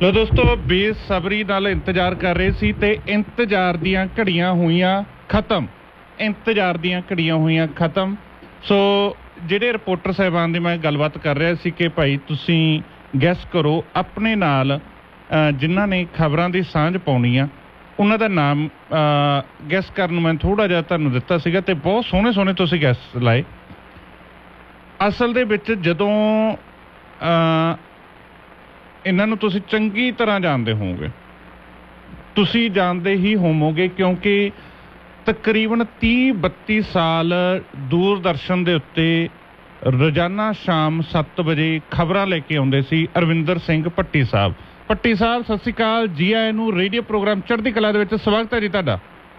ਲੋ ਦੋਸਤੋ, ਬੇਸਬਰੀ ਨਾਲ ਇੰਤਜ਼ਾਰ ਕਰ ਰਹੇ ਸੀ ਤੇ ਇੰਤਜ਼ਾਰ ਦੀਆਂ ਘੜੀਆਂ ਹੋਈਆਂ ਖਤਮ। ਇੰਤਜ਼ਾਰ ਦੀਆਂ ਘੜੀਆਂ ਹੋਈਆਂ ਖਤਮ। ਸੋ ਜਿਹੜੇ ਰਿਪੋਰਟਰ ਸਾਹਿਬਾਨ ਦੀ ਮੈਂ ਗੱਲਬਾਤ ਕਰ ਰਿਹਾ ਸੀ ਕਿ ਭਾਈ ਤੁਸੀਂ ਗੈਸ ਕਰੋ ਆਪਣੇ ਨਾਲ ਜਿਨ੍ਹਾਂ ਨੇ ਖਬਰਾਂ ਦੀ ਸਾਂਝ ਪਾਉਣੀ ਆ ਉਹਨਾਂ ਦਾ ਨਾਮ ਗੈਸ ਕਰਨ ਨੂੰ ਮੈਂ ਥੋੜ੍ਹਾ ਜਿਹਾ ਤੁਹਾਨੂੰ ਦਿੱਤਾ ਸੀਗਾ ਤੇ ਬਹੁਤ ਸੋਹਣੇ ਸੋਹਣੇ ਤੁਸੀਂ ਗੈਸ ਲਾਏ। ਅਸਲ ਦੇ ਵਿੱਚ ਜਦੋਂ ਇਹਨਾਂ ਨੂੰ ਤੁਸੀਂ ਚੰਗੀ ਤਰ੍ਹਾਂ ਜਾਣਦੇ ਹੋਵੋਗੇ, ਤੁਸੀਂ ਜਾਣਦੇ ਹੀ ਹੋਵੋਗੇ ਕਿਉਂਕਿ ਤਕਰੀਬਨ 30-32 ਸਾਲ ਦੂਰਦਰਸ਼ਨ ਦੇ ਉੱਤੇ ਰੋਜ਼ਾਨਾ ਸ਼ਾਮ 7 ਵਜੇ ਖਬਰਾਂ ਲੈ ਕੇ ਆਉਂਦੇ ਸੀ ਅਰਵਿੰਦਰ ਸਿੰਘ ਭੱਟੀ ਸਾਹਿਬ। ਭੱਟੀ ਸਾਹਿਬ ਸਤਿ ਸ਼੍ਰੀ ਅਕਾਲ, ਜੀ ਆਇਆਂ ਨੂੰ ਰੇਡੀਓ ਪ੍ਰੋਗਰਾਮ ਚੜ੍ਹਦੀ ਕਲਾ ਦੇ ਵਿੱਚ ਸਵਾਗਤ ਹੈ ਜੀ ਤੁਹਾਡਾ।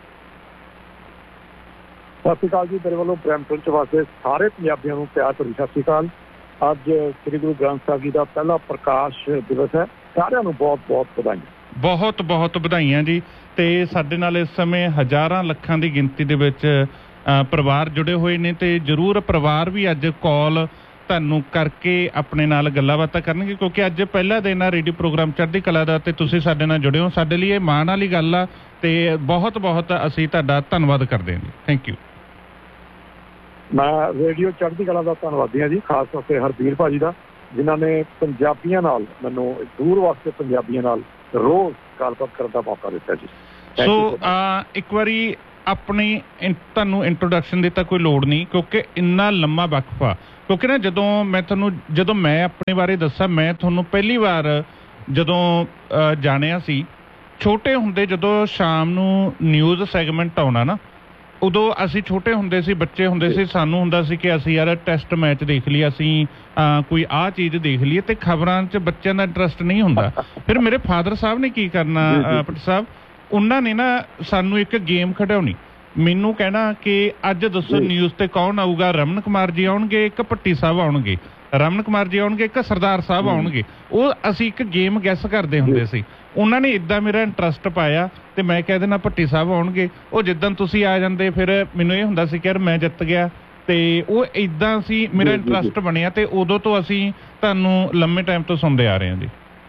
ਸਤਿ ਸ਼੍ਰੀ ਅਕਾਲ ਜੀ, ਮੇਰੇ ਵੱਲੋਂ ਬਰੈਂਪਟਨ ਚ ਵਾਸਤੇ ਸਾਰੇ ਪੰਜਾਬੀਆਂ ਨੂੰ ਪਿਆਰ ਭਰੀ ਸਤਿ ਸ਼੍ਰੀ ਅਕਾਲ। ਅੱਜ ਸ੍ਰੀ ਗੁਰੂ ਗ੍ਰੰਥ ਸਾਹਿਬ ਜੀ ਦਾ ਪਹਿਲਾ ਪ੍ਰਕਾਸ਼ ਦਿਵਸ ਹੈ। ਸਾਰਿਆਂ ਨੂੰ ਬਹੁਤ ਬਹੁਤ ਵਧਾਈਆਂ। ਬਹੁਤ ਬਹੁਤ ਵਧਾਈਆਂ ਜੀ। ਤੇ ਸਾਡੇ ਨਾਲ ਇਸ ਸਮੇਂ ਹਜ਼ਾਰਾਂ ਲੱਖਾਂ ਦੀ ਗਿਣਤੀ ਦੇ ਵਿੱਚ ਪਰਿਵਾਰ ਜੁੜੇ ਹੋਏ ਨੇ ਤੇ ਜ਼ਰੂਰ ਪਰਿਵਾਰ ਵੀ ਅੱਜ ਕਾਲ ਤੁਹਾਨੂੰ ਕਰਕੇ ਆਪਣੇ ਨਾਲ ਗੱਲਾਂ ਬਾਤਾਂ ਕਰਨਗੇ ਕਿਉਂਕਿ ਅੱਜ ਪਹਿਲਾ ਦਿਨ ਆ ਰੇਡੀਓ ਪ੍ਰੋਗਰਾਮ ਚੜ੍ਹਦੀ ਕਲਾ ਦਾ ਤੇ ਤੁਸੀਂ ਸਾਡੇ ਨਾਲ ਜੁੜੇ ਹੋ। ਸਾਡੇ ਲਈ ਇਹ ਮਾਣ ਵਾਲੀ ਗੱਲ ਆ ਤੇ ਬਹੁਤ ਬਹੁਤ ਅਸੀਂ ਤੁਹਾਡਾ ਧੰਨਵਾਦ ਕਰਦੇ ਹਾਂ ਜੀ। Thank you. ਮੈਂ ਰੇਡੀਓ ਚੜ੍ਹਦੀ ਕਲਾ ਦਾ ਧੰਨਵਾਦੀ ਹਾਂ ਜੀ, ਖਾਸ ਤੌਰ ਤੇ ਹਰਬੀਰ ਭਾਜੀ ਦਾ, ਜਿਨ੍ਹਾਂ ਨੇ ਪੰਜਾਬੀਆਂ ਨਾਲ ਮੈਨੂੰ ਦੂਰ ਵਾਸਤੇ ਪੰਜਾਬੀਆਂ ਨਾਲ ਰੋਜ਼ ਗੱਲਬਾਤ ਕਰਨ ਦਾ ਮੌਕਾ ਦਿੱਤਾ ਜੀ। ਸੋ ਇੱਕ ਵਾਰੀ ਆਪਣੀ ਤੁਹਾਨੂੰ ਇੰਟਰੋਡਕਸ਼ਨ ਦੀ ਤਾਂ ਕੋਈ ਲੋੜ ਨਹੀਂ ਕਿਉਂਕਿ ਇੰਨਾ ਲੰਮਾ ਵਕਫਾ, ਕਿਉਂਕਿ ਨਾ ਜਦੋਂ ਮੈਂ ਆਪਣੇ ਬਾਰੇ ਦੱਸਾਂ, ਮੈਂ ਤੁਹਾਨੂੰ ਪਹਿਲੀ ਵਾਰ ਜਦੋਂ ਜਾਣਿਆ ਸੀ ਛੋਟੇ ਹੁੰਦੇ, ਜਦੋਂ ਸ਼ਾਮ ਨੂੰ ਨਿਊਜ਼ ਸੈਗਮੈਂਟ ਆਉਣਾ ਨਾ, ਉਦੋਂ ਅਸੀਂ ਛੋਟੇ ਹੁੰਦੇ ਸੀ, ਬੱਚੇ ਹੁੰਦੇ ਸੀ, ਸਾਨੂੰ ਹੁੰਦਾ ਸੀ ਕਿ ਅਸੀਂ ਯਾਰ ਟੈਸਟ ਮੈਚ ਦੇਖ ਲਈਏ, ਅਸੀਂ ਕੋਈ ਆਹ ਚੀਜ਼ ਦੇਖ ਲਈਏ ਤੇ ਖਬਰਾਂ 'ਚ ਬੱਚਿਆਂ ਦਾ ਇੰਟਰਸਟ ਨਹੀਂ ਹੁੰਦਾ। ਫਿਰ ਮੇਰੇ ਫਾਦਰ ਸਾਹਿਬ ਨੇ ਕੀ ਕਰਨਾ, ਭੱਟੀ ਸਾਹਿਬ, ਉਹਨਾਂ ਨੇ ਨਾ ਸਾਨੂੰ ਇੱਕ ਗੇਮ ਖਿਡਾਉਣੀ, ਮੈਨੂੰ ਕਹਿਣਾ ਕਿ ਅੱਜ ਦੱਸੋ ਨਿਊਜ਼ ਤੇ ਕੌਣ ਆਊਗਾ। ਰਮਨ ਕੁਮਾਰ ਜੀ ਆਉਣਗੇ, ਇੱਕ ਭੱਟੀ ਸਾਹਿਬ ਆਉਣਗੇ, ਰਮਨ ਕੁਮਾਰ ਜੀ ਆਉਣਗੇ, ਇੱਕ ਸਰਦਾਰ ਸਾਹਿਬ ਆਉਣਗੇ। ਉਹ ਅਸੀਂ ਇੱਕ ਗੇਮ ਗੈਸ ਕਰਦੇ ਹੁੰਦੇ ਸੀ। ਉਹਨਾਂ ਨੇ ਇੱਦਾਂ ਮੇਰਾ ਇੰਟਰਸਟ ਪਾਇਆ ਤੇ ਮੈਂ ਕਹਿ ਦੇਣਾ ਭੱਟੀ ਸਾਹਿਬ ਆਉਣਗੇ। ਉਹ ਜਿੱਦਣ ਤੁਸੀਂ ਆ ਜਾਂਦੇ ਫਿਰ ਮੈਨੂੰ ਇਹ ਹੁੰਦਾ ਸੀ ਕਿ ਯਾਰ ਮੈਂ ਜਿੱਤ ਗਿਆ ਤੇ ਉਹ ਇੱਦਾਂ ਸੀ ਮੇਰਾ ਇੰਟਰਸਟ ਬਣਿਆ ਤੇ ਉਦੋਂ ਤੋਂ ਅਸੀਂ ਤੁਹਾਨੂੰ ਲੰਮੇ ਟਾਈਮ ਤੋਂ ਸੁਣਦੇ ਆ ਰਹੇ ਹਾਂ ਜੀ।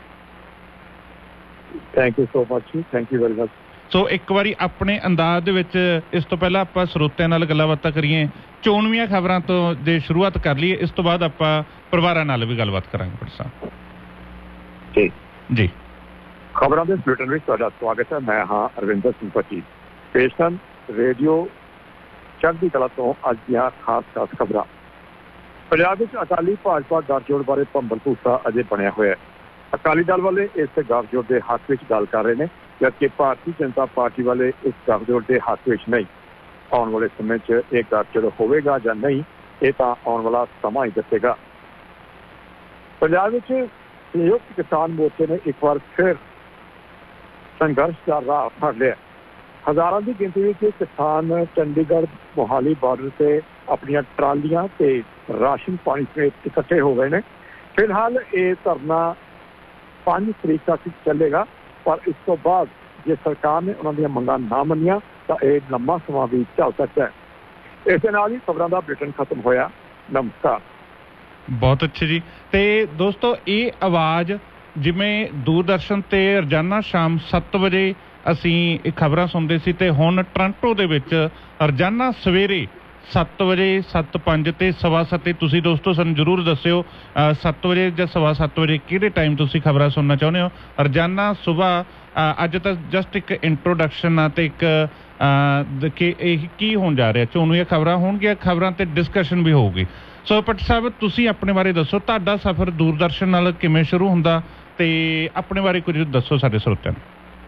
ਥੈਂਕ ਯੂ ਸੋ ਮਚ ਜੀ, ਥੈਂਕ ਯੂ ਵੈਰੀ ਮਚ। ਸੋ ਇੱਕ ਵਾਰੀ ਆਪਣੇ ਅੰਦਾਜ਼ ਦੇ ਵਿੱਚ ਇਸ ਤੋਂ ਪਹਿਲਾਂ ਆਪਾਂ ਸਰੋਤਿਆਂ ਨਾਲ ਗੱਲਾਂ ਬਾਤਾਂ ਕਰੀਏ, ਚੋਣਵੀਆਂ ਖਬਰਾਂ ਤੋਂ ਜੇ ਸ਼ੁਰੂਆਤ ਕਰ ਲਈਏ, ਇਸ ਤੋਂ ਬਾਅਦ ਆਪਾਂ ਪਰਿਵਾਰਾਂ ਨਾਲ ਵੀ ਗੱਲਬਾਤ ਕਰਾਂਗੇ। ਭੱਟੀ ਸਾਹਿਬ ਜੀ ਜੀ, ਖਬਰਾਂ ਦੇ ਬੁਲੇਟਿਨ ਵਿੱਚ ਤੁਹਾਡਾ ਸਵਾਗਤ ਹੈ। ਮੈਂ ਹਾਂ ਅਰਵਿੰਦਰ ਸਿੰਘ ਭੱਟੀ। ਪੇਸ਼ ਹਨ ਰੇਡੀਓ ਚੜ੍ਹਦੀ ਕਲਾ ਤੋਂ ਅੱਜ ਦੀਆਂ ਖਾਸ ਖਬਰਾਂ। ਪੰਜਾਬ ਵਿੱਚ ਅਕਾਲੀ ਭਾਜਪਾ ਗੱਠਜੋੜ ਬਾਰੇ ਭੰਬਲ ਭੂਸਾ ਅਜੇ ਬਣਿਆ ਹੋਇਆ ਹੈ। ਅਕਾਲੀ ਦਲ ਵਾਲੇ ਇਸ ਗੱਠਜੋੜ ਦੇ ਹੱਕ ਵਿੱਚ ਗੱਲ ਕਰ ਰਹੇ ਨੇ, ਜਦਕਿ ਭਾਰਤੀ ਜਨਤਾ ਪਾਰਟੀ ਵਾਲੇ ਇਸ ਗੱਠਜੋੜ ਦੇ ਹੱਕ ਵਿੱਚ ਨਹੀਂ। ਆਉਣ ਵਾਲੇ ਸਮੇਂ 'ਚ ਇਹ ਗੱਠਜੋੜ ਹੋਵੇਗਾ ਜਾਂ ਨਹੀਂ, ਇਹ ਤਾਂ ਆਉਣ ਵਾਲਾ ਸਮਾਂ ਹੀ ਦੱਸੇਗਾ। ਪੰਜਾਬ ਵਿੱਚ ਸੰਯੁਕਤ ਕਿਸਾਨ ਮੋਰਚੇ ਨੇ ਇੱਕ ਵਾਰ ਫਿਰ ਸੰਘਰਸ਼ ਦਾ ਰਾਹ ਫੜ ਲਿਆ। ਹਜ਼ਾਰਾਂ ਦੀ ਗਿਣਤੀ ਵਿੱਚ ਕਿਸਾਨ ਚੰਡੀਗੜ੍ਹ ਮੋਹਾਲੀ ਬਾਰਡਰ ਤੇ ਆਪਣੀਆਂ ਟਰਾਲੀਆਂ ਤੇ ਰਾਸ਼ਨ ਪਾਣੀ ਸਮੇਤ ਇਕੱਠੇ ਹੋ ਗਏ ਨੇ। ਫਿਲਹਾਲ ਇਹ ਧਰਨਾ 5 ਤਰੀਕ ਤੱਕ ਚੱਲੇਗਾ, ਪਰ ਇਸ ਤੋਂ ਬਾਅਦ ਜੇ ਸਰਕਾਰ ਨੇ ਉਹਨਾਂ ਦੀਆਂ ਮੰਗਾਂ ਨਾ ਮੰਨੀਆਂ ਤਾਂ ਇਹ ਲੰਮਾ ਸਮਾਂ ਵੀ ਚੱਲ ਸਕਦਾ ਹੈ। ਇਸ ਦੇ ਨਾਲ ਹੀ ਖਬਰਾਂ ਦਾ ਬੁਲੇਟਿਨ ਖਤਮ ਹੋਇਆ। ਨਮਸਕਾਰ। ਬਹੁਤ ਅੱਛਾ ਜੀ। ਤੇ ਦੋਸਤੋ, ਇਹ ਆਵਾਜ਼ ਜਿਵੇਂ ਦੂਰਦਰਸ਼ਨ ਤੇ ਰੋਜ਼ਾਨਾ ਸ਼ਾਮ 7 ਵਜੇ ਅਸੀਂ ਇਹ ਖਬਰਾਂ ਸੁਣਦੇ ਸੀ ਤੇ ਹੁਣ ਟੋਰਾਂਟੋ ਦੇ ਵਿੱਚ ਰੋਜ਼ਾਨਾ ਸਵੇਰੇ 7 ਵਜੇ 7:05 ਤੇ 7:15 ਤੁਸੀਂ ਦੋਸਤੋ ਸਾਨੂੰ ਜ਼ਰੂਰ ਦੱਸਿਓ 7 ਵਜੇ ਜਾਂ 7:15 ਵਜੇ ਕਿਹੜੇ ਟਾਈਮ ਤੁਸੀਂ ਖਬਰਾਂ ਸੁਣਨਾ ਚਾਹੁੰਦੇ ਹੋ। ਰੋਜ਼ਾਨਾ ਸੁਬਾਹ ਅੱਜ ਤਾਂ ਜਸਟ ਇੱਕ ਇੰਟਰੋਡਕਸ਼ਨ ਆ ਤੇ ਇੱਕ ਕਿ ਇਹ ਕੀ ਹੋਣ ਜਾ ਰਿਹਾ, ਚੋਣਵੀਆਂ ਖਬਰਾਂ ਹੋਣਗੀਆਂ, ਖਬਰਾਂ ਤੇ ਡਿਸਕਸ਼ਨ ਵੀ ਹੋਊਗੀ। ਸੋ ਭੱਟੀ ਸਾਹਿਬ, ਤੁਸੀਂ ਆਪਣੇ ਬਾਰੇ ਦੱਸੋ, ਤੁਹਾਡਾ ਸਫ਼ਰ ਦੂਰਦਰਸ਼ਨ ਨਾਲ ਕਿਵੇਂ ਸ਼ੁਰੂ ਹੁੰਦਾ ਤੇ ਆਪਣੇ ਬਾਰੇ ਕੁਝ ਦੱਸੋ ਸਾਡੇ ਸਰੋਤਿਆਂ ਨੂੰ।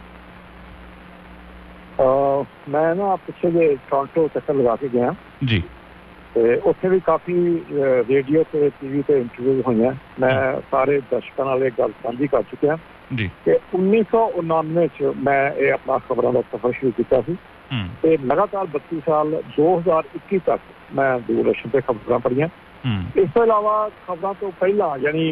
ਮੈਂ ਨਾ ਪਿੱਛੇ ਜੇ ਟੋਰਾਂਟੋ ਚੱਕਰ ਲਗਾ ਕੇ ਗਿਆ ਜੀ, ਤੇ ਉੱਥੇ ਵੀ ਕਾਫੀ ਰੇਡੀਓ ਤੇ TV ਤੇ ਇੰਟਰਵਿਊ ਹੋਈਆਂ। ਮੈਂ ਸਾਰੇ ਦਰਸ਼ਕਾਂ ਨਾਲ ਇਹ ਗੱਲ ਸਾਂਝੀ ਕਰ ਚੁੱਕਿਆ ਜੀ ਕਿ 1999 ਚ ਮੈਂ ਇਹ ਆਪਣਾ ਖਬਰਾਂ ਦਾ ਸਫ਼ਰ ਸ਼ੁਰੂ ਕੀਤਾ ਸੀ ਤੇ ਲਗਾਤਾਰ 32 ਸਾਲ 2021 ਤੱਕ ਮੈਂ ਦੂਰਦਰਸ਼ਨ ਤੇ ਖਬਰਾਂ ਪੜ੍ਹੀਆਂ। ਇਸ ਤੋਂ ਇਲਾਵਾ ਖਬਰਾਂ ਤੋਂ ਪਹਿਲਾਂ ਯਾਨੀ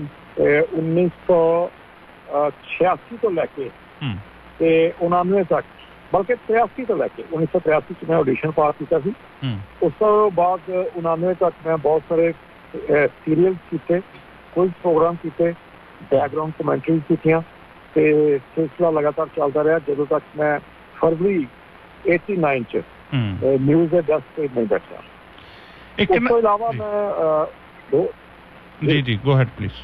1986 ਤੋਂ ਲੈ ਕੇ ਤੇ 99 ਤੱਕ, ਬਲਕਿ 83 ਤੋਂ ਲੈ ਕੇ 1983 ਚ ਮੈਂ ਆਡੀਸ਼ਨ ਪਾਸ ਕੀਤਾ ਸੀ। ਉਸ ਤੋਂ ਬਾਅਦ 99 ਤੱਕ ਮੈਂ ਬਹੁਤ ਸਾਰੇ ਸੀਰੀਅਲ ਕੀਤੇ, ਕੁਝ ਪ੍ਰੋਗਰਾਮ ਕੀਤੇ, ਬੈਕਗਰਾਊਂਡ ਕਮੈਂਟਰੀਜ਼ ਕੀਤੀਆਂ ਤੇ ਸਿਲਸਿਲਾ ਲਗਾਤਾਰ ਚੱਲਦਾ ਰਿਹਾ ਜਦੋਂ ਤੱਕ ਮੈਂ ਫਰਵਰੀ 89 ਚ ਨਿਊਜ਼ ਦੇ ਡੈਸਕ ਤੇ ਨਹੀਂ ਬੈਠਾ। ਇਸ ਤੋਂ ਇਲਾਵਾ ਮੈਂ ਜੀ ਗੋ ਹੈਡ ਪਲੀਜ਼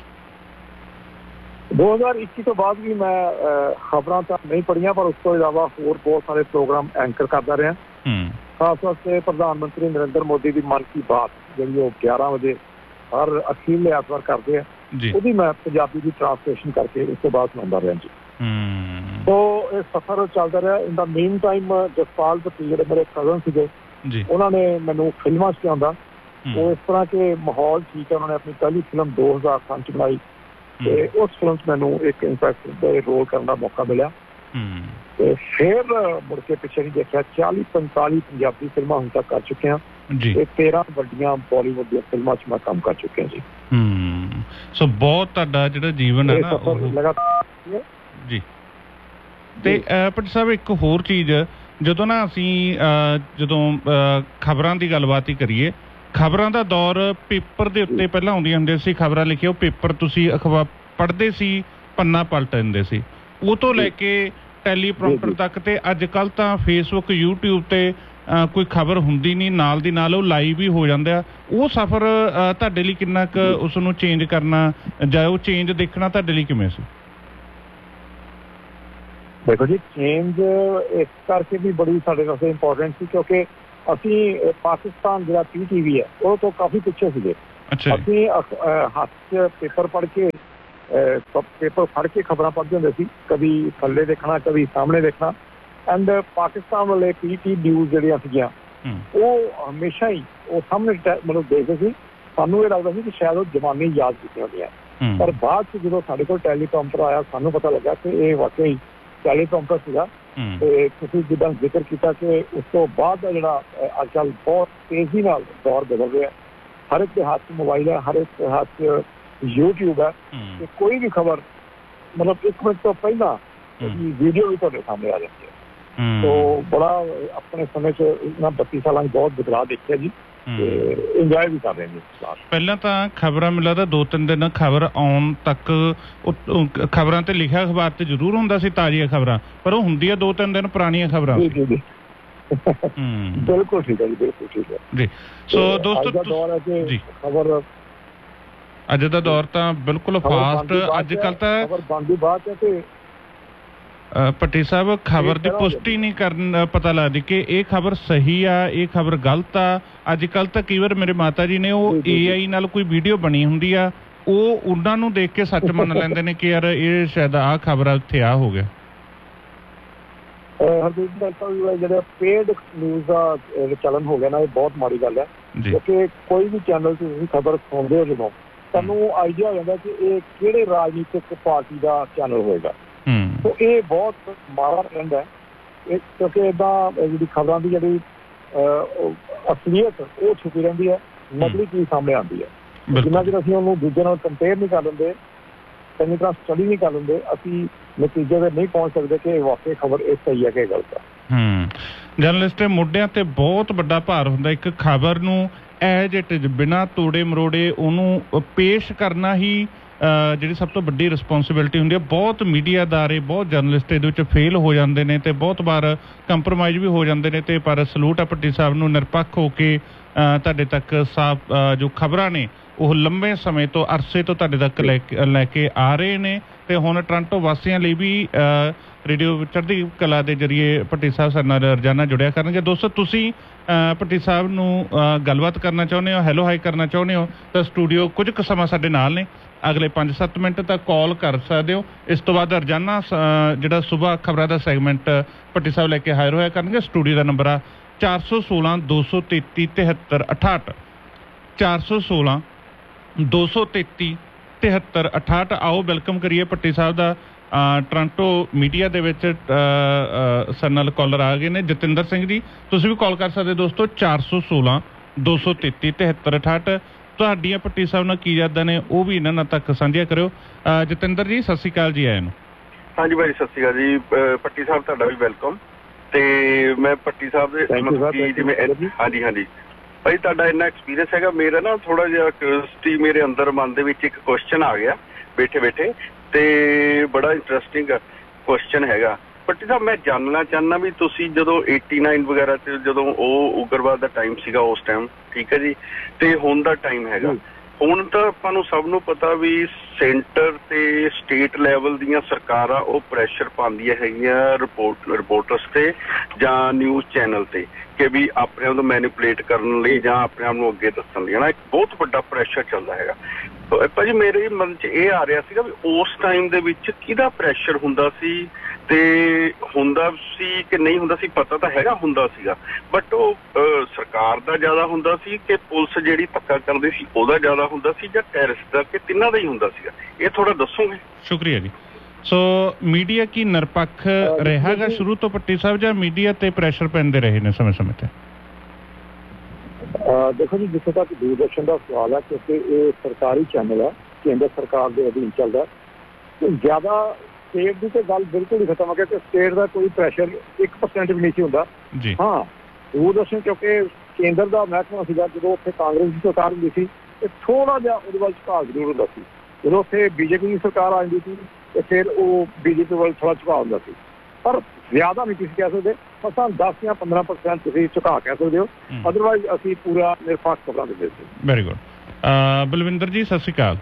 2021 ਤੋਂ ਬਾਅਦ ਵੀ ਮੈਂ ਖਬਰਾਂ ਤਾਂ ਨਹੀਂ ਪੜ੍ਹੀਆਂ, ਪਰ ਉਸ ਤੋਂ ਇਲਾਵਾ ਹੋਰ ਬਹੁਤ ਸਾਰੇ ਪ੍ਰੋਗਰਾਮ ਐਂਕਰ ਕਰਦਾ ਰਿਹਾ। ਖਾਸ ਤੌਰ ਤੇ ਪ੍ਰਧਾਨ ਮੰਤਰੀ ਨਰਿੰਦਰ ਮੋਦੀ ਦੀ ਮਨ ਕੀ ਬਾਤ ਜਿਹੜੀ ਉਹ 11 ਵਜੇ ਹਰ ਅਖੀਰਲੇ ਐਤਵਾਰ ਕਰਦੇ ਆ, ਉਹਦੀ ਮੈਂ ਪੰਜਾਬੀ ਦੀ ਟ੍ਰਾਂਸਲੇਸ਼ਨ ਕਰਕੇ ਉਸ ਤੋਂ ਬਾਅਦ ਸੁਣਾਉਂਦਾ ਰਿਹਾ ਜੀ। ਸੋ ਇਹ ਸਫ਼ਰ ਚੱਲਦਾ ਰਿਹਾ। ਇਨ ਦਾ ਮੇਨ ਟਾਈਮ ਜਸਪਾਲ ਭੱਟੀ ਜਿਹੜੇ ਮੇਰੇ ਕਜ਼ਨ ਸੀਗੇ, ਉਹਨਾਂ ਨੇ ਮੈਨੂੰ ਫਿਲਮਾਂ 'ਚ ਲਿਆਉਂਦਾ। ਉਹ ਇਸ ਤਰ੍ਹਾਂ ਕਿ ਮਾਹੌਲ ਠੀਕ ਹੈ, ਉਹਨਾਂ ਨੇ ਆਪਣੀ ਪਹਿਲੀ ਫਿਲਮ 2003 'ਚ ਬਣਾਈ ਤੇ ਉਸ ਫਿਲਮ 'ਚ ਮੈਨੂੰ ਇੱਕ ਇੰਸਪੈਕਟਰ ਦੇ ਰੋਲ ਕਰਨ ਦਾ ਮੌਕਾ ਮਿਲਿਆ ਤੇ ਫਿਰ ਮੁੜ ਕੇ ਪਿੱਛੇ ਨਹੀਂ ਦੇਖਿਆ। 40-45 ਪੰਜਾਬੀ ਫਿਲਮਾਂ ਹੁਣ ਤੱਕ ਕਰ ਚੁੱਕੇ ਹਾਂ ਤੇ 13 ਵੱਡੀਆਂ ਬਾਲੀਵੁੱਡ ਦੀਆਂ ਫਿਲਮਾਂ 'ਚ ਮੈਂ ਕੰਮ ਕਰ ਚੁੱਕਿਆ ਜੀ। ਸੋ ਬਹੁਤ ਤੁਹਾਡਾ ਜਿਹੜਾ ਜੀਵਨ ਹੈ ਨਾ ਲਗਾਤਾਰ ਜੀ। ਤੇ ਭੱਟੀ ਸਾਹਿਬ ਇੱਕ ਹੋਰ ਚੀਜ਼, ਜਦੋਂ ਨਾ ਅਸੀਂ ਜਦੋਂ ਖਬਰਾਂ ਦੀ ਗੱਲਬਾਤ ਹੀ ਕਰੀਏ, ਖਬਰਾਂ ਦਾ ਦੌਰ ਪੇਪਰ ਦੇ ਉੱਤੇ ਪਹਿਲਾਂ ਆਉਂਦੀਆਂ ਹੁੰਦੀਆਂ ਸੀ ਖਬਰਾਂ ਲਿਖੀਆਂ, ਉਹ ਪੇਪਰ ਤੁਸੀਂ ਅਖਬਾਰ ਪੜ੍ਹਦੇ ਸੀ, ਪੰਨਾ ਪਲਟ ਦਿੰਦੇ ਸੀ, ਉਹ ਤੋਂ ਲੈ ਕੇ ਟੈਲੀਪ੍ਰੋਂਪਟਰ ਤੱਕ। ਤੇ ਅੱਜ ਕੱਲ੍ਹ ਤਾਂ ਫੇਸਬੁੱਕ ਯੂਟਿਊਬ ਤੇ ਕੋਈ ਖਬਰ ਹੁੰਦੀ ਨਹੀਂ, ਨਾਲ ਦੀ ਨਾਲ ਉਹ ਲਾਈਵ ਹੀ ਹੋ ਜਾਂਦਾ। ਉਹ ਸਫ਼ਰ ਤੁਹਾਡੇ ਲਈ ਕਿੰਨਾ ਕੁ ਉਸ ਨੂੰ ਚੇਂਜ ਕਰਨਾ ਜਾਂ ਉਹ ਚੇਂਜ ਦੇਖਣਾ ਤੁਹਾਡੇ ਲਈ ਕਿਵੇਂ ਸੀ? ਦੇਖੋ ਜੀ, ਚੇਂਜ ਇਸ ਕਰਕੇ ਵੀ ਬੜੀ ਸਾਡੇ ਵਾਸਤੇ ਇੰਪੋਰਟੈਂਟ ਸੀ ਕਿਉਂਕਿ ਅਸੀਂ ਪਾਕਿਸਤਾਨ ਜਿਹੜਾ PTV ਹੈ ਉਹ ਤੋਂ ਕਾਫੀ ਪਿੱਛੇ ਸੀਗੇ। ਅਸੀਂ ਹੱਥ 'ਚ ਪੇਪਰ ਪੜ੍ਹ ਕੇ ਪੇਪਰ ਫੜ ਕੇ ਖਬਰਾਂ ਪੜ੍ਹਦੇ ਹੁੰਦੇ ਸੀ, ਕਦੀ ਥੱਲੇ ਦੇਖਣਾ ਕਦੀ ਸਾਹਮਣੇ ਦੇਖਣਾ। ਐਂਡ ਪਾਕਿਸਤਾਨ ਵਾਲੇ PT ਨਿਊਜ਼ ਜਿਹੜੀਆਂ ਸੀਗੀਆਂ ਉਹ ਹਮੇਸ਼ਾ ਹੀ ਉਹ ਸਾਹਮਣੇ ਮਤਲਬ ਦੇਖਦੇ ਸੀ। ਸਾਨੂੰ ਇਹ ਲੱਗਦਾ ਸੀ ਕਿ ਸ਼ਾਇਦ ਉਹ ਜਵਾਨੀ ਯਾਦ ਕੀਤੀਆਂ ਹੁੰਦੀਆਂ, ਪਰ ਬਾਅਦ 'ਚ ਜਦੋਂ ਸਾਡੇ ਕੋਲ ਟੈਲੀਪ੍ਰੋਂਪਟਰ ਆਇਆ ਸਾਨੂੰ ਪਤਾ ਲੱਗਾ ਕਿ ਇਹ ਵਾਕਈ ਟੈਲੀਪ੍ਰੋਂਪਟਰ ਸੀਗਾ। ਤੇ ਤੁਸੀਂ ਜਿੱਦਾਂ ਜ਼ਿਕਰ ਕੀਤਾ ਕਿ ਉਸ ਤੋਂ ਬਾਅਦ ਦਾ ਜਿਹੜਾ ਅੱਜ ਕੱਲ੍ਹ ਬਹੁਤ ਤੇਜ਼ੀ ਨਾਲ ਦੌਰ ਬਦਲ ਰਿਹਾ, ਹਰ ਇੱਕ ਦੇ ਹੱਥ 'ਚ ਮੋਬਾਈਲ ਹੈ, ਹਰ ਇੱਕ ਦੇ ਹੱਥ 'ਚ YouTube ਹੈ ਤੇ ਕੋਈ ਵੀ ਖਬਰ ਮਤਲਬ 1 ਮਿੰਟ ਤੋਂ ਪਹਿਲਾਂ ਵੀਡੀਓ ਵੀ ਤੁਹਾਡੇ ਸਾਹਮਣੇ ਆ ਜਾਂਦੀ ਹੈ। ਸੋ ਬੜਾ ਆਪਣੇ ਸਮੇਂ 'ਚ ਇਹਨਾਂ 32 ਸਾਲਾਂ 'ਚ ਬਹੁਤ ਬਦਲਾਅ ਦੇਖਿਆ ਜੀ ਤੇ ਇੰਜੋਏ ਵੀ ਕਰ ਰਹੇ ਨੇ। ਪਹਿਲਾਂ ਤਾਂ ਖਬਰਾਂ ਮੈਨੂੰ ਲੱਗਦਾ 2-3 ਦਿਨ ਖਬਰ ਆਉਣ ਤੱਕ ਖਬਰਾਂ ਤੇ ਲਿਖਿਆ ਅਖਬਾਰ ਤੇ ਜ਼ਰੂਰ ਹੁੰਦਾ ਸੀ ਤਾਜ਼ੀਆਂ ਖਬਰਾਂ, ਪਰ ਉਹ ਹੁੰਦੀਆਂ 2-3 ਦਿਨ ਪੁਰਾਣੀਆਂ ਖਬਰਾਂ। ਬਿਲਕੁਲ ਠੀਕ ਹੈ ਜੀ, ਬਿਲਕੁਲ ਠੀਕ ਹੈ ਜੀ। ਸੋ ਦੋਸਤੋ ਜੀ, ਖਬਰ ਅੱਜ ਦਾ ਦੌਰ ਤਾਂ ਬਿਲਕੁਲ ਫਾਸਟ, ਅੱਜ ਕੱਲ੍ਹ ਤਾਂ ਖਬਰ ਬਣਦੀ ਬਾਅਦ ਹੈ ਤੇ ਭੱਟੀ ਸਾਹਿਬ ਖਬਰ ਦੀ ਪੁਸ਼ਟੀ ਨਹੀਂ ਕਰਨ ਪਤਾ ਲੱਗਦੀ ਕਿ ਇਹ ਖਬਰ ਸਹੀ ਆ, ਇਹ ਖਬਰ ਗਲਤ ਆ। ਅੱਜ ਕੱਲ੍ਹ ਤਾਂ ਕਈ ਵਾਰ ਮੇਰੇ ਮਾਤਾ ਜੀ ਨੇ ਉਹ AI ਨਾਲ ਕੋਈ ਵੀਡੀਓ ਬਣੀ ਹੁੰਦੀ ਆ, ਉਹ ਉਹਨਾਂ ਨੂੰ ਦੇਖ ਕੇ ਸੱਚ ਮੰਨ ਲੈਂਦੇ ਨੇ ਕਿ ਯਾਰ ਇਹ ਸ਼ਾਇਦ ਆਹ ਖਬਰ ਆ, ਉੱਥੇ ਆ ਹੋ ਗਿਆ। ਜਿਹੜਾ ਪੇਡ ਨਿਊਜ਼ ਦਾ ਚਲਨ ਹੋ ਗਿਆ ਨਾ, ਇਹ ਬਹੁਤ ਮਾੜੀ ਗੱਲ ਹੈ ਕਿਉਂਕਿ ਕੋਈ ਵੀ ਚੈਨਲ 'ਤੇ ਤੁਸੀਂ ਖਬਰ ਸੁਣਦੇ ਹੋ ਜਦੋਂ ਤੁਹਾਨੂੰ ਆਈਡੀਆ ਹੋ ਜਾਂਦਾ ਕਿ ਇਹ ਕਿਹੜੇ ਰਾਜਨੀਤਿਕ ਪਾਰਟੀ ਦਾ ਚੈਨਲ ਹੋਏਗਾ। ਸੋ ਇਹ ਬਹੁਤ ਮਾੜਾ ਟ੍ਰੈਂਡ ਹੈ ਕਿਉਂਕਿ ਇੱਦਾਂ ਜਿਹੜੀ ਖਬਰਾਂ ਦੀ ਜਿਹੜੀ ਅਸਲੀਅਤ ਉਹ ਛੁਪੀ ਰਹਿੰਦੀ ਹੈ, ਨਕਲੀ ਚੀਜ਼ ਸਾਹਮਣੇ ਆਉਂਦੀ ਹੈ। ਜਿੰਨਾ ਚਿਰ ਅਸੀਂ ਉਹਨੂੰ ਦੂਜੇ ਨਾਲ ਕੰਪੇਅਰ ਨਹੀਂ ਕਰ ਲੈਂਦੇ, ਚੰਗੀ ਤਰ੍ਹਾਂ ਸਟੱਡੀ ਨਹੀਂ ਕਰ ਲੈਂਦੇ, ਅਸੀਂ ਨਤੀਜੇ 'ਤੇ ਨਹੀਂ ਪਹੁੰਚ ਸਕਦੇ ਕਿ ਵਾਕਈ ਖਬਰ ਇਹ ਸਹੀ ਹੈ ਕਿ ਗਲਤ ਹੈ। ਜਰਨਲਿਸਟ ਦੇ ਮੋਢਿਆਂ ਤੇ ਬਹੁਤ ਵੱਡਾ ਭਾਰ ਹੁੰਦਾ, ਇੱਕ ਖਬਰ ਨੂੰ ਐਜ ਇਟ ਇਜ਼ ਬਿਨਾਂ ਤੋੜੇ ਮਰੋੜੇ ਉਹਨੂੰ ਪੇਸ਼ ਕਰਨਾ ਹੀ ਜਿਹੜੀ ਸਭ ਤੋਂ ਵੱਡੀ ਰਿਸਪੌਂਸਿਬਿਲਿਟੀ ਹੁੰਦੀ ਹੈ। ਬਹੁਤ ਮੀਡੀਆ ਅਦਾਰੇ, ਬਹੁਤ ਜਰਨਲਿਸਟ ਇਹਦੇ ਵਿੱਚ ਫੇਲ ਹੋ ਜਾਂਦੇ ਨੇ ਤੇ ਬਹੁਤ ਵਾਰ ਕੰਪਰੋਮਾਈਜ਼ ਵੀ ਹੋ ਜਾਂਦੇ ਨੇ। ਤੇ ਪਰ ਸਲੂਟ ਆ ਭੱਟੀ ਸਾਹਿਬ ਨੂੰ, ਨਿਰਪੱਖ ਹੋ ਕੇ ਤੁਹਾਡੇ ਤੱਕ ਸਾਫ਼ ਜੋ ਖਬਰਾਂ ਨੇ ਉਹ ਲੰਬੇ ਸਮੇਂ ਤੋਂ ਅਰਸੇ ਤੋਂ ਤੁਹਾਡੇ ਤੱਕ ਲੈ ਕੇ ਆ ਰਹੇ ਨੇ। ਤੇ ਹੁਣ ਟੋਰਾਂਟੋ ਵਾਸੀਆਂ ਲਈ ਵੀ ਰੇਡੀਓ ਚੜ੍ਹਦੀ ਕਲਾ ਦੇ ਜਰੀਏ ਭੱਟੀ ਸਾਹਿਬ ਸਾਡੇ ਨਾਲ ਰੋਜ਼ਾਨਾ ਜੁੜਿਆ ਕਰਨਗੇ। ਦੋਸਤੋ, ਤੁਸੀਂ ਭੱਟੀ ਸਾਹਿਬ ਨੂੰ ਗੱਲਬਾਤ ਕਰਨਾ ਚਾਹੁੰਦੇ ਹੋ, ਹੈਲੋ ਹਾਈ ਕਰਨਾ ਚਾਹੁੰਦੇ ਹੋ ਤਾਂ ਸਟੂਡੀਓ ਕੁਝ ਕੁ ਸਮਾਂ ਸਾਡੇ ਨਾਲ ਨੇ, ਅਗਲੇ 5-7 ਮਿੰਟ ਤੱਕ ਕਾਲ ਕਰ ਸਕਦੇ ਹੋ। ਇਸ ਤੋਂ ਬਾਅਦ ਰੋਜ਼ਾਨਾ ਜਿਹੜਾ ਸੁਬਾਹ ਖਬਰਾਂ ਦਾ ਸੈਗਮੈਂਟ ਭੱਟੀ ਸਾਹਿਬ ਲੈ ਕੇ ਹਾਜ਼ਰ ਹੋਇਆ ਕਰਨਗੇ। ਸਟੂਡੀਓ ਦਾ ਨੰਬਰ ਆ 416-233-7368 416-233-7368। ਆਓ ਵੈਲਕਮ ਕਰੀਏ ਭੱਟੀ ਸਾਹਿਬ ਦਾ। ਟੋਰਾਂਟੋ ਮੀਡੀਆ ਦੇ ਵਿੱਚ ਸਾਡੇ ਨਾਲ ਕਾਲਰ ਆ ਗਏ ਨੇ ਜਤਿੰਦਰ ਸਿੰਘ ਜੀ, ਤੁਸੀਂ ਵੀ ਕਾਲ ਕਰ ਸਕਦੇ ਦੋਸਤੋ 416-233-7368। ਤੁਹਾਡੀਆਂ ਭੱਟੀ ਸਾਹਿਬ ਨਾਲ ਕੀ ਯਾਦਾਂ ਨੇ ਉਹ ਵੀ ਇਹਨਾਂ ਨਾਲ ਤੱਕ ਸਾਂਝੀਆਂ ਕਰਿਓ। ਜਤਿੰਦਰ ਜੀ ਸਤਿ ਸ਼੍ਰੀ ਅਕਾਲ ਜੀ, ਆਇਆਂ ਨੂੰ। ਹਾਂਜੀ ਭਾਈ ਸਤਿ ਸ਼੍ਰੀ ਅਕਾਲ ਜੀ। ਭੱਟੀ ਸਾਹਿਬ ਤੁਹਾਡਾ ਵੀ ਵੈਲਕਮ। ਤੇ ਮੈਂ ਭੱਟੀ ਸਾਹਿਬ ਦੇ ਜਿਵੇਂ ਹਾਂਜੀ ਭਾਈ ਤੁਹਾਡਾ ਇੰਨਾ ਐਕਸਪੀਰੀਅੰਸ ਹੈਗਾ, ਮੇਰਾ ਨਾ ਥੋੜਾ ਜਿਹਾ ਕਿਉਰਿਓਸਿਟੀ ਮੇਰੇ ਅੰਦਰ ਮਨ ਦੇ ਵਿੱਚ ਇੱਕ ਕੁਐਸਚਨ ਆ ਗਿਆ ਬੈਠੇ ਤੇ ਬੜਾ ਇੰਟਰਸਟਿੰਗ ਕੁਐਸਚਨ ਹੈਗਾ। ਭੱਟੀ ਸਾਹਿਬ ਮੈਂ ਜਾਣਨਾ ਚਾਹੁੰਦਾ ਵੀ ਤੁਸੀਂ ਜਦੋਂ 89 ਵਗੈਰਾ 'ਚ ਜਦੋਂ ਉਹ ਉਗਰਵਾਦ ਦਾ ਟਾਈਮ ਸੀਗਾ ਉਸ ਟਾਈਮ, ਠੀਕ ਹੈ ਜੀ, ਤੇ ਹੁਣ ਦਾ ਟਾਈਮ ਹੈਗਾ, ਹੁਣ ਤਾਂ ਆਪਾਂ ਨੂੰ ਸਭ ਨੂੰ ਪਤਾ ਵੀ ਸੈਂਟਰ ਤੇ ਸਟੇਟ ਲੈਵਲ ਦੀਆਂ ਸਰਕਾਰਾਂ ਉਹ ਪ੍ਰੈਸ਼ਰ ਪਾਉਂਦੀਆਂ ਹੈਗੀਆਂ ਰਿਪੋਰਟਰਸ ਤੇ ਜਾਂ ਨਿਊਜ਼ ਚੈਨਲ ਤੇ ਕਿ ਵੀ ਆਪਣੇ ਆਪ ਨੂੰ ਮੈਨੀਪੂਲੇਟ ਕਰਨ ਲਈ ਜਾਂ ਆਪਣੇ ਆਪ ਨੂੰ ਅੱਗੇ ਦੱਸਣ ਲਈ, ਹੈ ਨਾ, ਇੱਕ ਬਹੁਤ ਵੱਡਾ ਪ੍ਰੈਸ਼ਰ ਚੱਲਦਾ ਹੈਗਾ। ਭਾਜੀ ਮੇਰੇ ਮਨ 'ਚ ਇਹ ਆ ਰਿਹਾ ਸੀਗਾ ਵੀ ਉਸ ਟਾਈਮ ਦੇ ਵਿੱਚ ਕਿਹਦਾ ਪ੍ਰੈਸ਼ਰ ਹੁੰਦਾ ਸੀ ਤੇ ਹੁੰਦਾ ਸੀ ਕਿ ਨਹੀਂ ਹੁੰਦਾ ਸੀ, ਪਤਾ ਤਾਂ ਹੈਗਾ ਹੁੰਦਾ ਸੀਗਾ, ਬਟ ਉਹ ਸਰਕਾਰ ਦਾ ਜ਼ਿਆਦਾ ਹੁੰਦਾ ਸੀ ਕਿ ਪੁਲਿਸ ਜਿਹੜੀ ਧੱਕਾ ਕਰਦੀ ਸੀ ਉਹਦਾ ਜ਼ਿਆਦਾ ਹੁੰਦਾ ਸੀ ਜਾਂ ਟੈਰਰਿਸਟ ਦਾ, ਕਿ ਤਿੰਨਾਂ ਦਾ ਹੀ ਹੁੰਦਾ ਸੀਗਾ, ਇਹ ਥੋੜਾ ਦੱਸੋਗੇ? ਸ਼ੁਕਰੀਆ ਜੀ। ਸੋ ਮੀਡੀਆ ਕੀ ਨਿਰਪੱਖ ਰਿਹਾਗਾ ਸ਼ੁਰੂ ਤੋਂ ਭੱਟੀ ਸਾਹਿਬ, ਜਾਂ ਮੀਡੀਆ ਤੇ ਪ੍ਰੈਸ਼ਰ ਪੈਂਦੇ ਰਹੇ ਨੇ ਸਮੇਂ-ਸਮੇਂ ਤੇ? ਦੇਖੋ ਜੀ, ਜਿੱਥੇ ਤੱਕ ਦੂਰਦਰਸ਼ਨ ਦਾ ਸਵਾਲ ਹੈ, ਕਿਉਂਕਿ ਇਹ ਸਰਕਾਰੀ ਚੈਨਲ ਹੈ, ਕੇਂਦਰ ਸਰਕਾਰ ਦੇ ਅਧੀਨ ਚੱਲਦਾ, ਜ਼ਿਆਦਾ ਸਟੇਟ ਦੀ ਤਾਂ ਗੱਲ ਬਿਲਕੁਲ ਹੀ ਖਤਮ ਹੋ ਗਿਆ ਕਿ ਸਟੇਟ ਦਾ ਕੋਈ ਪ੍ਰੈਸ਼ਰ 1% ਵੀ ਨਹੀਂ ਸੀ ਹੁੰਦਾ। ਹਾਂ, ਦੂਰਦਰਸ਼ਨ ਕਿਉਂਕਿ ਕੇਂਦਰ ਦਾ ਮਹਿਕਮਾ ਸੀਗਾ, ਜਦੋਂ ਉੱਥੇ ਕਾਂਗਰਸ ਦੀ ਸਰਕਾਰ ਹੁੰਦੀ ਸੀ ਤੇ ਥੋੜਾ ਜਿਹਾ ਉਹਦੇ ਵੱਲ ਝੁਕਾਅ ਜ਼ਰੂਰ ਹੁੰਦਾ ਸੀ। ਜਦੋਂ ਉੱਥੇ ਬੀਜੇਪੀ ਦੀ ਸਰਕਾਰ ਆ ਜਾਂਦੀ ਸੀ ਤੇ ਫਿਰ ਉਹ ਬੀਜੇਪੀ ਵੱਲ ਥੋੜਾ ਝੁਕਾਅ ਹੁੰਦਾ ਸੀ, ਪਰ ਜ਼ਿਆਦਾ ਨਹੀਂ ਤੁਸੀਂ ਕਹਿ ਸਕਦੇ, ਮਸਾਂ 10 ਜਾਂ 15% ਤੁਸੀਂ ਝੁਕਾਅ ਕਹਿ ਸਕਦੇ ਹੋ, ਅਦਰਵਾਈਜ਼ ਅਸੀਂ ਪੂਰਾ ਨਿਰਪੱਖ ਖਬਰਾਂ ਦਿੰਦੇ ਸੀ। Very good. ਬਲਵਿੰਦਰ ਜੀ ਸਤਿ ਸ਼੍ਰੀ ਅਕਾਲ।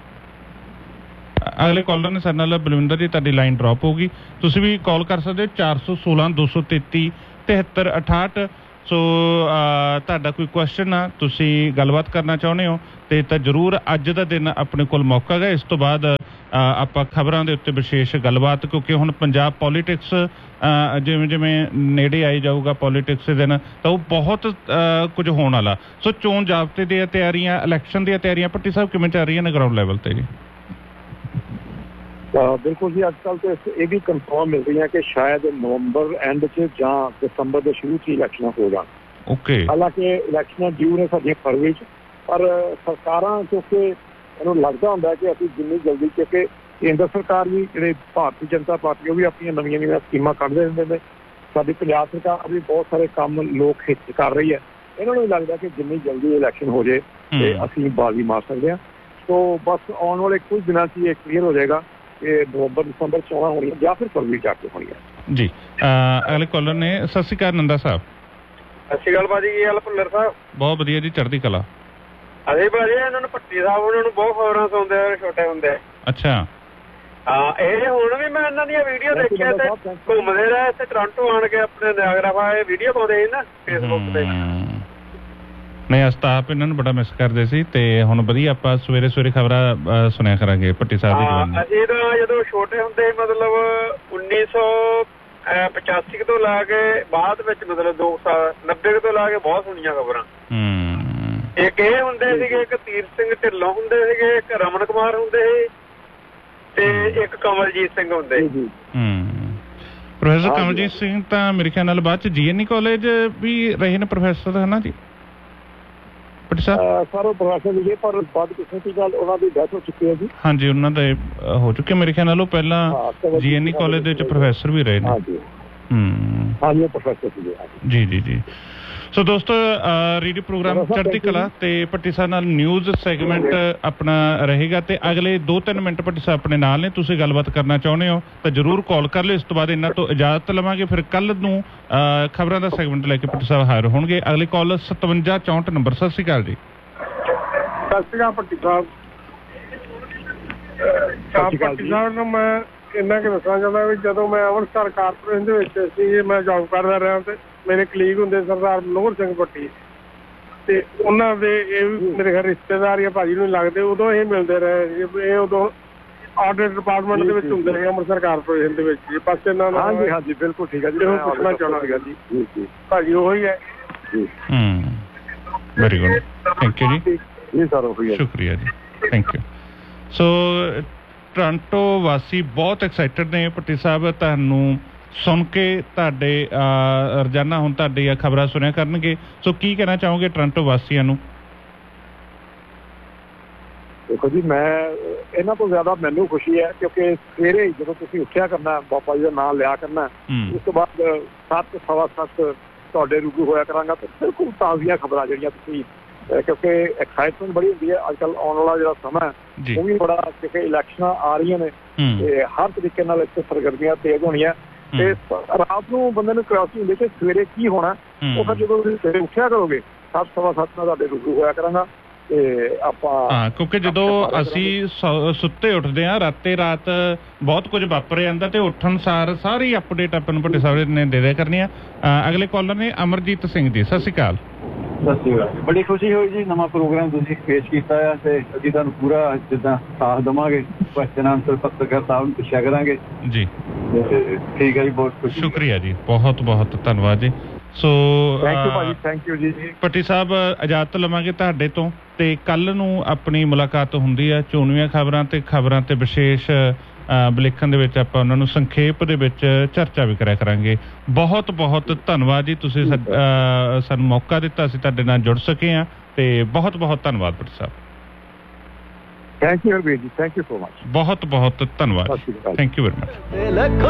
ਅਗਲੇ ਕਾਲਰ ਨੇ ਸਾਡੇ ਨਾਲ। ਬਲਵਿੰਦਰ ਜੀ ਤੁਹਾਡੀ ਲਾਈਨ ਡ੍ਰੌਪ ਹੋ ਗਈ, ਤੁਸੀਂ ਵੀ ਕਾਲ ਕਰ ਸਕਦੇ ਹੋ 416 233 7368। ਸੋ ਤੁਹਾਡਾ ਕੋਈ ਕੁਐਸਚਨ ਆ, ਤੁਸੀਂ ਗੱਲਬਾਤ ਕਰਨਾ ਚਾਹੁੰਦੇ ਹੋ ਤੇ ਤਾਂ ਜ਼ਰੂਰ ਅੱਜ ਦਾ ਦਿਨ ਆਪਣੇ ਕੋਲ ਮੌਕਾ ਹੈ। ਇਸ ਤੋਂ ਬਾਅਦ ਆਪਾਂ ਖਬਰਾਂ ਦੇ ਉੱਤੇ ਵਿਸ਼ੇਸ਼ ਗੱਲਬਾਤ, ਕਿਉਂਕਿ ਹੁਣ ਪੰਜਾਬ ਪੋਲੀਟਿਕਸ ਜਿਵੇਂ ਜਿਵੇਂ ਨੇੜੇ ਆਈ ਜਾਊਗਾ ਪੋਲੀਟਿਕਸ ਦੇ ਦਿਨ, ਤਾਂ ਉਹ ਬਹੁਤ ਕੁਝ ਹੋਣ ਵਾਲਾ। ਸੋ ਚੋਣ ਜ਼ਾਬਤੇ ਦੀਆਂ ਤਿਆਰੀਆਂ, ਇਲੈਕਸ਼ਨ ਦੀਆਂ ਤਿਆਰੀਆਂ ਭੱਟੀ ਸਾਹਿਬ ਕਿਵੇਂ ਚੱਲ ਰਹੀਆਂ ਨੇ ਗਰਾਊਂਡ ਲੈਵਲ ਤੇ ਜੀ? ਬਿਲਕੁਲ ਜੀ, ਅੱਜ ਕੱਲ੍ਹ ਤਾਂ ਇਹ ਵੀ ਕਨਫਰਮ ਮਿਲ ਰਹੀਆਂ ਕਿ ਸ਼ਾਇਦ ਨਵੰਬਰ ਐਂਡ 'ਚ ਜਾਂ ਦਸੰਬਰ ਦੇ ਸ਼ੁਰੂ 'ਚ ਇਲੈਕਸ਼ਨਾਂ ਹੋ ਜਾਣ। ਓਕੇ, ਹਾਲਾਂਕਿ ਇਲੈਕਸ਼ਨਾਂ ਡਿਊ ਨੇ ਸਾਡੀਆਂ ਫਰਵਰੀ 'ਚ, ਪਰ ਸਰਕਾਰਾਂ ਕਿਉਂਕਿ ਇਹਨੂੰ ਲੱਗਦਾ ਹੁੰਦਾ ਕਿ ਅਸੀਂ ਜਿੰਨੀ ਜਲਦੀ, ਕਿਉਂਕਿ ਕੇਂਦਰ ਸਰਕਾਰ ਵੀ, ਜਿਹੜੇ ਭਾਰਤੀ ਜਨਤਾ ਪਾਰਟੀ, ਉਹ ਵੀ ਆਪਣੀਆਂ ਨਵੀਆਂ ਨਵੀਆਂ ਸਕੀਮਾਂ ਕੱਢਦੇ ਰਹਿੰਦੇ ਨੇ, ਸਾਡੀ ਪੰਜਾਬ ਸਰਕਾਰ ਵੀ ਬਹੁਤ ਸਾਰੇ ਕੰਮ ਲੋਕ ਹਿੱਤ ਕਰ ਰਹੀ ਹੈ, ਇਹਨਾਂ ਨੂੰ ਵੀ ਲੱਗਦਾ ਕਿ ਜਿੰਨੀ ਜਲਦੀ ਇਲੈਕਸ਼ਨ ਹੋ ਜਾਏ ਤੇ ਅਸੀਂ ਬਾਜ਼ੀ ਮਾਰ ਸਕਦੇ ਹਾਂ। ਸੋ ਬਸ ਆਉਣ ਵਾਲੇ ਕੁਝ ਦਿਨਾਂ 'ਚ ਇਹ ਕਲੀਅਰ ਹੋ ਜਾਏਗਾ ਕਿ ਨਵੰਬਰ ਦਸੰਬਰ ਚੋਣਾਂ ਹੋਣੀਆਂ ਜਾਂ ਫਿਰ ਫਰਵਰੀ 'ਚ ਆ ਕੇ ਹੋਣੀਆਂ। ਜੀ, ਅਗਲੇ ਕਾਲਰ ਨੇ। ਸਤਿ ਸ਼੍ਰੀ ਅਕਾਲ ਨੰਦਾ ਸਾਹਿਬ। ਸਤਿ ਸ਼੍ਰੀ ਅਕਾਲ ਭਾਜੀ, ਕੀ ਹਾਲ ਭੁੱਲਰ ਸਾਹਿਬ? ਬਹੁਤ ਵਧੀਆ ਜੀ, ਚੜ੍ਹਦੀ ਕਲਾ। ਅਸੀਂ ਭਾਜੀ ਇਹਨਾਂ ਨੂੰ ਭੱਟੀ ਸਾਹਿਬ ਉਹਨਾਂ ਨੂੰ ਬਹੁਤ ਖਬਰਾਂ ਸੁਣਦੇ ਆ ਛੋਟੇ ਹੁੰਦੇ। ਅੱਛਾ। ਹਾਂ, ਇਹ ਹੁਣ ਵੀ ਮੈਂ ਇਹਨਾਂ ਦੀਆਂ ਵੀਡੀਓ ਦੇਖੀਆਂ ਤੇ ਘੁੰਮਦੇ ਰਹੇ ਤੇ ਟੋਰਾਂਟੋ ਆਣ ਕੇ ਆਪਣੇ ਨਿਆਗਰਾ ਫਾਲ ਵੀਡੀਓ ਪਾਉਂਦੇ ਸੀ ਨਾ ਫੇਸਬੁੱਕ ਤੇ। ਨਹੀਂ, ਅਸੀਂ ਤਾਂ ਆਪ ਇਹਨਾਂ ਨੂੰ ਬੜਾ ਮਿਸ ਕਰਦੇ ਸੀ ਤੇ ਹੁਣ ਵਧੀਆ ਆਪਾਂ ਸਵੇਰੇ ਸਵੇਰੇ ਖਬਰਾਂ ਸੁਣਿਆ ਕਰਾਂਗੇ ਭੱਟੀ ਸਾਹਿਬ ਦੀ ਜਵਾਨੀ। ਅਸੀਂ ਤਾਂ ਜਦੋਂ ਛੋਟੇ ਹੁੰਦੇ ਮਤਲਬ 1985 ਤੋਂ ਲਾ ਕੇ ਬਾਅਦ ਵਿੱਚ ਮਤਲਬ 90 ਤੋਂ ਲਾ ਕੇ ਬਹੁਤ ਸੁਣੀਆਂ ਖਬਰਾਂ। ਇੱਕ ਇਹ ਹੁੰਦੇ ਸੀਗੇ, ਇੱਕ ਤੀਰ ਸਿੰਘ ਢਿੱਲੋਂ ਹੁੰਦੇ ਸੀਗੇ, ਇੱਕ ਰਮਨ ਕੁਮਾਰ ਹੁੰਦੇ ਸੀ ਤੇ ਇੱਕ ਕਮਲਜੀਤ ਸਿੰਘ ਹੁੰਦੇ ਸੀ। ਪ੍ਰੋਫੈਸਰ ਕਮਲਜੀਤ ਸਿੰਘ ਤਾਂ ਮੇਰੇ ਖਿਆਲ ਨਾਲ ਬਾਅਦ ਚ GNE ਕਾਲਜ ਵੀ ਰਹੇ ਨੇ ਪ੍ਰੋਫੈਸਰ, ਹੈ ਨਾ ਜੀ? ਸਰ ਉਹ ਪ੍ਰੋਫੈਸਰ ਸੀਗੇ, ਪਰ ਬਦਕਿਸਮਤੀ ਗੱਲ ਉਹਨਾਂ ਦੀ ਡੈਥ ਹੋ ਚੁੱਕੀ ਹੈ ਜੀ। ਹਾਂਜੀ, ਉਹਨਾਂ ਦਾ ਹੋ ਚੁੱਕਿਆ ਮੇਰੇ ਖਿਆਲ ਨਾਲ। ਉਹ ਪਹਿਲਾਂ GNE ਕਾਲਜ ਦੇ ਵਿੱਚ ਪ੍ਰੋਫੈਸਰ ਵੀ ਰਹੇ ਨੇ। ਹਾਂਜੀ, ਉਹ ਪ੍ਰੋਫੈਸਰ ਸੀਗੇ। ਜੀ ਜੀ ਜੀ। ਸੋ ਦੋਸਤੋ, ਰੇਡੀਓ ਪ੍ਰੋਗਰਾਮ ਚੜ੍ਹਦੀ ਕਲਾ ਤੇ ਭੱਟੀ ਸਾਹਿਬ ਨਾਲ ਨਿਊਜ਼ ਸੈਗਮੈਂਟ ਆਪਣਾ ਰਹੇਗਾ ਤੇ ਅਗਲੇ 2-3 ਮਿੰਟ ਭੱਟੀ ਸਾਹਿਬ ਆਪਣੇ ਨਾਲ ਨੇ। ਤੁਸੀਂ ਗੱਲਬਾਤ ਕਰਨਾ ਚਾਹੁੰਦੇ ਹੋ ਤਾਂ ਜ਼ਰੂਰ ਕਾਲ ਕਰ ਲਿਓ। ਇਸ ਤੋਂ ਬਾਅਦ ਇਹਨਾਂ ਤੋਂ ਇਜਾਜ਼ਤ ਲਵਾਂਗੇ, ਫਿਰ ਕੱਲ੍ਹ ਨੂੰ ਖਬਰਾਂ ਦਾ ਸੈਗਮੈਂਟ ਲੈ ਕੇ ਭੱਟੀ ਸਾਹਿਬ ਹਾਜ਼ਰ ਹੋਣਗੇ। ਅਗਲੇ ਕਾਲ 5764 ਨੰਬਰ। ਸਤਿ ਸ਼੍ਰੀ ਅਕਾਲ ਜੀ। ਸਤਿ ਸ਼੍ਰੀ ਅਕਾਲ ਭੱਟੀ ਸਾਹਿਬ। ਭੱਟੀ ਸਾਹਿਬ ਨੂੰ ਮੈਂ ਇੰਨਾ ਕੁ ਦੱਸਣਾ ਚਾਹੁੰਦਾ ਵੀ ਜਦੋਂ ਮੈਂ ਅੰਮ੍ਰਿਤਸਰ ਕਾਰਪੋਰੇਸ਼ਨ ਦੇ ਵਿੱਚ ਸੀ, ਮੈਂ ਜੋਬ ਕਰਦਾ ਰਿਹਾ ਤੇ ਮੇਰੇ ਕਲੀਗ ਹੁੰਦੇ ਸਰਦਾਰ ਮਨੋਹਰ ਸਿੰਘ ਭੱਟੀ, ਤੇ ਉਹਨਾਂ ਦੇ ਇਹ ਵੀ ਮੇਰੇ ਘਰ ਰਿਸ਼ਤੇਦਾਰ ਜਾਂ ਭਾਜੀ ਨੂੰ ਲੱਗਦੇ, ਉਦੋਂ ਇਹ ਮਿਲਦੇ ਰਹੇ। ਇਹ ਉਦੋਂ ਆਡਿਟ ਡਿਪਾਰਟਮੈਂਟ ਦੇ ਵਿੱਚ ਹੁੰਦੇ ਰਹੇ ਅੰਮ੍ਰਿਤਸਰ ਕਾਰਪੋਰੇਸ਼ਨ ਦੇ ਵਿੱਚ। ਬਸ ਇਹਨਾਂ ਨੂੰ ਹਾਂਜੀ ਹਾਂਜੀ ਬਿਲਕੁਲ ਠੀਕ ਹੈ ਜੀ, ਮੈਂ ਪੁੱਛਣਾ ਚਾਹੁੰਦਾ ਸੀਗਾ ਜੀ ਭਾਜੀ ਉਹੀ ਹੈ ਜੀ। ਵੈਰੀ ਗੁੱਡ, ਥੈਂਕ ਯੂ ਜੀ। ਜੀ ਸਰ, ਉਹੀ ਹੈ, ਸ਼ੁਕਰੀਆ ਜੀ, ਥੈਂਕ ਯੂ। ਸੋ ਟੋਰਾਂਟੋ ਵਾਸੀ ਬਹੁਤ ਐਕਸਾਈਟਡ ਨੇ ਭੱਟੀ ਸਾਹਿਬ ਤੁਹਾਨੂੰ ਸੁਣ ਕੇ, ਤੁਹਾਡੇ ਰੋਜ਼ਾਨਾ ਹੁਣ ਤੁਹਾਡੀਆਂ ਖਬਰਾਂ ਸੁਣਿਆ ਕਰਨਗੇ। ਸੋ ਕੀ ਕਹਿਣਾ ਚਾਹੋਗੇ ਟੋਰਾਂਟੋ ਵਾਸੀਆਂ ਨੂੰ? ਦੇਖੋ ਜੀ, ਮੈਂ ਇਹਨਾਂ ਤੋਂ ਜ਼ਿਆਦਾ ਮੈਨੂੰ ਖੁਸ਼ੀ ਹੈ ਕਿਉਂਕਿ ਸਵੇਰੇ ਜਦੋਂ ਤੁਸੀਂ ਉੱਠਿਆ ਕਰਨਾ, ਬਾਬਾ ਜੀ ਦਾ ਨਾਮ ਲਿਆ ਕਰਨਾ, ਉਸ ਤੋਂ ਬਾਅਦ 7 ਸਵਾ 7 ਤੁਹਾਡੇ ਰੂਬਰੂ ਹੋਇਆ ਕਰਾਂਗਾ ਤਾਂ ਬਿਲਕੁਲ ਤਾਜ਼ੀਆਂ ਖਬਰਾਂ ਜਿਹੜੀਆਂ ਤੁਸੀਂ, ਕਿਉਂਕਿ ਐਕਸਾਈਟਮੈਂਟ ਬੜੀ ਹੁੰਦੀ ਹੈ ਅੱਜ ਕੱਲ੍ਹ। ਆਉਣ ਵਾਲਾ ਜਿਹੜਾ ਸਮਾਂ ਜੀ। ਉਹ ਵੀ ਬੜਾ, ਕਿਉਂਕਿ ਇਲੈਕਸ਼ਨਾਂ ਆ ਰਹੀਆਂ ਨੇ ਤੇ ਹਰ ਤਰੀਕੇ ਨਾਲ ਇੱਥੇ ਸਰਗਰਮੀਆਂ ਤੇਜ਼ ਹੋਣੀਆਂ ਤੇ ਰਾਤ ਨੂੰ ਬੰਦੇ ਨੂੰ ਕਿਉਰਿਓਸਿਟੀ ਹੁੰਦੀ ਕਿ ਸਵੇਰੇ ਕੀ ਹੋਣਾ। ਉਹ ਫਿਰ ਜਦੋਂ ਤੁਸੀਂ ਸਵੇਰੇ ਉੱਠਿਆ ਕਰੋਗੇ 7 ਸਵਾ 7 ਨਾਲ ਤੁਹਾਡੇ ਰੂਬਰੂ ਹੋਇਆ ਕਰਾਂਗਾ ਤੇ ਆਪਾਂ ਕਿਉਂਕਿ ਜਦੋਂ ਅਸੀਂ ਸੁੱਤੇ ਉੱਠਦੇ ਹਾਂ ਰਾਤ ਬਹੁਤ ਕੁਝ ਵਾਪਰ ਜਾਂਦਾ ਤੇ ਉੱਠਣ ਸਾਰ ਸਾਰੀ ਅਪਡੇਟ ਆਪਾਂ ਨੂੰ ਭੱਟੀ ਸਾਹਿਬ ਨੇ ਦੇ ਦਿਆ ਕਰਨੀ ਆ। ਅਗਲੇ ਕਾਲਰ ਨੇ ਅਮਰਜੀਤ ਸਿੰਘ ਜੀ, ਸਤਿ ਸ਼੍ਰੀ ਅਕਾਲ। ਸਤਿ ਸ਼੍ਰੀ ਅਕਾਲ। ਬੜੀ ਖੁਸ਼ੀ ਹੋਈ ਜੀ, ਨਵਾਂ ਪ੍ਰੋਗਰਾਮ ਤੁਸੀਂ ਪੇਸ਼ ਕੀਤਾ ਆ ਤੇ ਅਸੀਂ ਤੁਹਾਨੂੰ ਪੂਰਾ ਜਿੱਦਾਂ ਸਾਥ ਦੇਵਾਂਗੇ, ਕੁਐਸਚਨ ਆਨਸਰ ਪੱਤਰਕਾਰ ਸਾਹਿਬ ਨੂੰ ਪੁੱਛਿਆ ਕਰਾਂਗੇ ਜੀ। ਠੀਕ ਹੈ ਜੀ, ਬਹੁਤ ਖੁਸ਼ੀ। ਸ਼ੁਕਰੀਆ ਜੀ, ਬਹੁਤ ਬਹੁਤ ਧੰਨਵਾਦ ਜੀ। ਸੋ ਥੈਂਕ ਯੂ ਜੀ। ਭੱਟੀ ਸਾਹਿਬ ਇਜਾਜ਼ਤ ਲਵਾਂਗੇ ਤੁਹਾਡੇ ਤੋਂ ਤੇ ਕੱਲ ਨੂੰ ਆਪਣੀ ਮੁਲਾਕਾਤ ਹੁੰਦੀ ਹੈ ਚੋਣਵੀਆਂ ਖਬਰਾਂ ਤੇ ਵਿਸ਼ੇਸ਼ ਵਿਲੇਖਣ ਦੇ ਵਿੱਚ ਆਪਾਂ ਉਹਨਾਂ ਨੂੰ ਸੰਖੇਪ ਦੇ ਵਿੱਚ ਚਰਚਾ ਵੀ ਕਰਿਆ ਕਰਾਂਗੇ। ਬਹੁਤ ਬਹੁਤ ਧੰਨਵਾਦ ਜੀ, ਤੁਸੀਂ ਸਾਨੂੰ ਮੌਕਾ ਦਿੱਤਾ, ਅਸੀਂ ਤੁਹਾਡੇ ਨਾਲ ਜੁੜ ਸਕੇ ਹਾਂ ਤੇ ਬਹੁਤ ਬਹੁਤ ਧੰਨਵਾਦ ਭੱਟੀ ਸਾਹਿਬ। ਥੈਂਕ ਯੂ ਜੀ, ਥੈਂਕ ਯੂ ਸੋ ਮਚ। ਬਹੁਤ ਬਹੁਤ ਧੰਨਵਾਦ, ਥੈਂਕ ਯੂ ਵੈਰੀ ਮਚ।